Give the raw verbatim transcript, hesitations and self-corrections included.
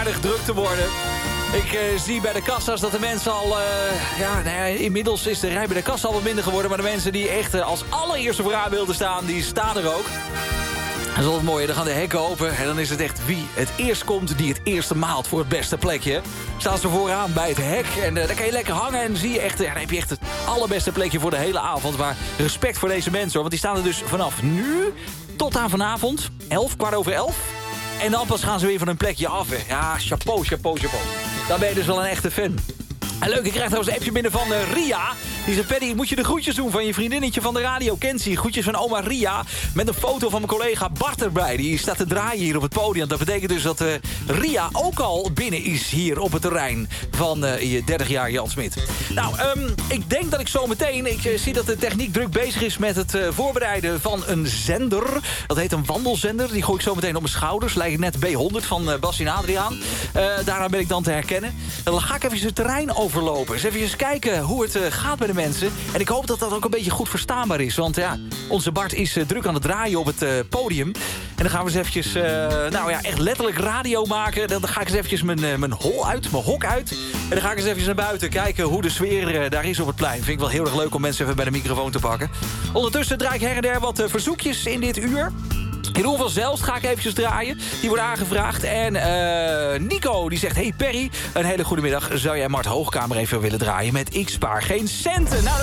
aardig druk te worden. Ik uh, zie bij de kassa's dat de mensen al... Uh, ja, nou ja, inmiddels is de rij bij de kassa al wat minder geworden. Maar de mensen die echt uh, als allereerste vooraan wilden staan, die staan er ook. Dat is altijd mooi, dan gaan de hekken open. En dan is het echt wie het eerst komt, die het eerste maalt voor het beste plekje. Staan ze vooraan bij het hek. En uh, dan kan je lekker hangen en zie je echt, ja, dan heb je echt het allerbeste plekje voor de hele avond. Maar respect voor deze mensen, hoor, want die staan er dus vanaf nu tot aan vanavond. Elf, kwart over elf. En dan pas gaan ze weer van hun plekje af. Hè. Ja, chapeau, chapeau, chapeau. Dan ben je dus wel een echte fan. En leuk, ik krijg trouwens een appje binnen van uh, Ria. Die zegt, Paddy, moet je de groetjes doen van je vriendinnetje van de radio, Kenzie. Groetjes van oma Ria. Met een foto van mijn collega Bart erbij. Die staat te draaien hier op het podium. Dat betekent dus dat uh, Ria ook al binnen is hier op het terrein van uh, je dertig jaar Jan Smit. Nou, um, ik denk dat ik zo meteen... Ik uh, zie dat de techniek druk bezig is met het uh, voorbereiden van een zender. Dat heet een wandelzender. Die gooi ik zo meteen op mijn schouders. Lijkt net B honderd van uh, Bas en Adriaan. Uh, daarna ben ik dan te herkennen. Dan ga ik even het terrein overlopen. Dus even kijken hoe het uh, gaat bij de mensen. En ik hoop dat dat ook een beetje goed verstaanbaar is. Want ja, onze Bart is uh, druk aan het draaien op het uh, podium. En dan gaan we eens eventjes, uh, nou ja, echt letterlijk radio maken. Dan ga ik eens eventjes mijn, uh, mijn hol uit, mijn hok uit. En dan ga ik eens eventjes naar buiten kijken hoe de sfeer uh, daar is op het plein. Vind ik wel heel erg leuk om mensen even bij de microfoon te pakken. Ondertussen draai ik her en der wat uh, verzoekjes in dit uur. Jeroen van Zelst ga ik eventjes draaien. Die wordt aangevraagd. En uh, Nico die zegt... Hey Perry, een hele goede middag. Zou jij Mart Hoogkamer even willen draaien met Ik spaar geen centen? Nou,